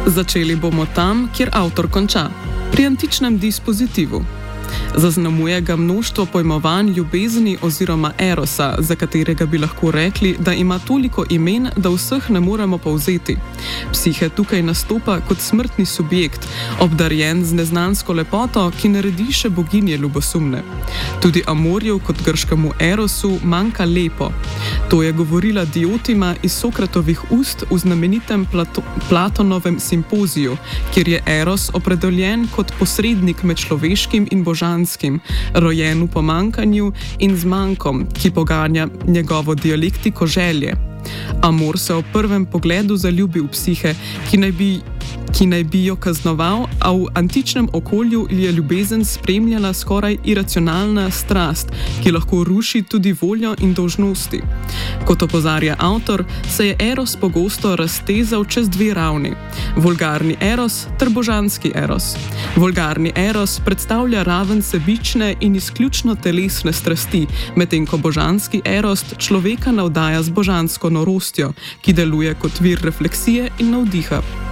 Začeli bomo tam, kjer avtor konča, pri antičnem dispozitivu. Zaznamuje ga mnoštvo pojmovanj ljubezni oziroma erosa, za katerega bi lahko rekli, da ima toliko imen, da vseh ne moremo povzeti. Psihe tukaj nastopa kot smrtni subjekt, obdarjen z neznansko lepoto, ki naredi še boginje ljubosumne. Tudi Amorju kot grškemu erosu manjka lepo. To je govorila Diotima iz Sokratovih ust v znamenitem Platonovem simpoziju, kjer je eros opredeljen kot posrednik med človeškim in božanskim, rojen v pomanjkanju in z manjkom, ki poganja njegovo dialektiko želje. Amor se ob prvem pogledu zaljubi v psihe, ki naj bi jo kaznoval, a v antičnem okolju je ljubezen spremljala skoraj iracionalna strast, ki lahko ruši tudi voljo in dolžnosti. Kot opozarja avtor, se je eros pogosto raztezal čez dve ravni: vulgarni eros ter božanski eros. Vulgarni eros predstavlja raven sebične in izključno telesne strasti, medtem ko božanski eros človeka navdaja z božansko norostjo, ki deluje kot vir refleksije in navdiha.